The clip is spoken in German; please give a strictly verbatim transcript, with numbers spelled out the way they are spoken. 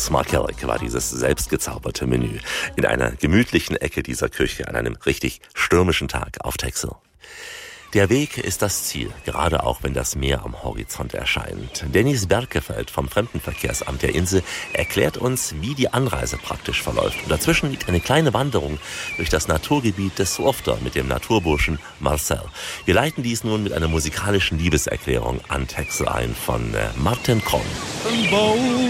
Smakalik war dieses selbstgezauberte Menü. In einer gemütlichen Ecke dieser Küche an einem richtig stürmischen Tag auf Texel. Der Weg ist das Ziel, gerade auch wenn das Meer am Horizont erscheint. Dennis Berkefeld vom Fremdenverkehrsamt der Insel erklärt uns, wie die Anreise praktisch verläuft. Und dazwischen liegt eine kleine Wanderung durch das Naturgebiet des Swofter mit dem Naturburschen Marcel. Wir leiten dies nun mit einer musikalischen Liebeserklärung an Texel ein von Martin Kron.